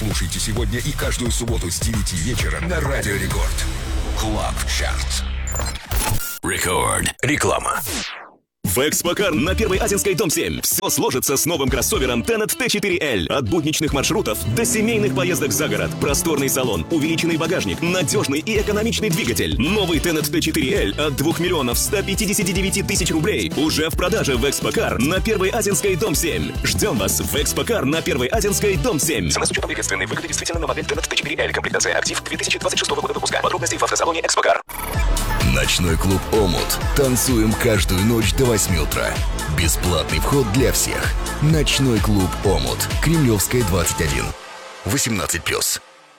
Слушайте сегодня и каждую субботу с 9 вечера на Радио Рекорд. Клаб Чарт. Рекорд. Реклама. В Экспокар на Первой Азинской, дом 7. Все сложится с новым кроссовером Tenet T4L. От будничных маршрутов до семейных поездок за город. Просторный салон, увеличенный багажник, надежный и экономичный двигатель. Новый Tenet T4L от 2 миллионов 159 тысяч рублей. Уже в продаже в Экспокар на Первой Азинской, дом 7. Ждем вас в Экспокар на Первой Азинской, дом 7. Цена с учетом приветственной выгоды действительно на модель Tenet T4L. Комплектация актив 2026 года выпуска. Подробности в автосалоне Экспокар. Ночной клуб «Омут». Танцуем каждую ночь до 8 утра. Бесплатный вход для всех. Ночной клуб «Омут». Кремлевская, 21. 18+.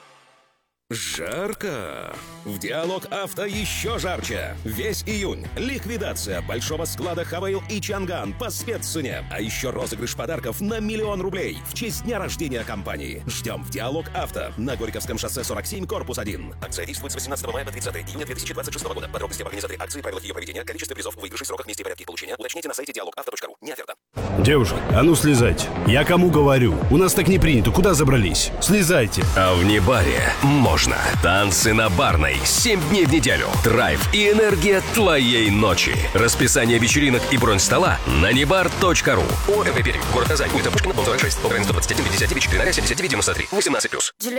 Жарко! В Диалог Авто еще жарче! Весь июнь ликвидация большого склада Хавейл и Чанган по спеццене. А еще розыгрыш подарков на 1 000 000 рублей в честь дня рождения компании. Ждем в Диалог Авто на Горьковском шоссе 47, корпус 1. Акция действует с 18 мая по 30 июня 2026 года. Подробности об организаторе акции, правилах ее проведения, количестве призов, выигрышей, сроках, месте и порядке их получения уточните на сайте dialogauto.ru. Не оферта. Девушка, а ну слезайте. Я кому говорю? У нас так не принято. Куда забрались? Слезайте. А в Небаре можно. Танцы на Барной 7 дней в неделю. Драйв и энергия твоей ночи. Расписание вечеринок и бронь стола на nebar.ru. ОМВ Пермь. Город Казань. Улица Пушкина, дом 46. По 121 59 4 79 93. 18+.